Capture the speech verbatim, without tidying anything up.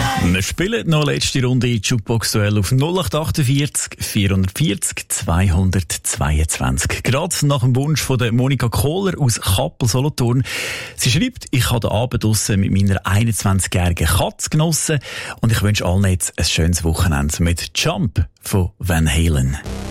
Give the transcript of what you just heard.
Wir spielen noch eine letzte Runde Jukebox-Duell auf null acht achtundvierzig, vierundvierzig, zweihundertzweiundzwanzig. Gerade nach dem Wunsch von der Monika Kohler aus Kappel-Solothurn. Sie schreibt, ich habe den Abend draussen mit meiner einundzwanzigjährigen Katze genossen und ich wünsche allen jetzt ein schönes Wochenende mit Jump von Van Halen.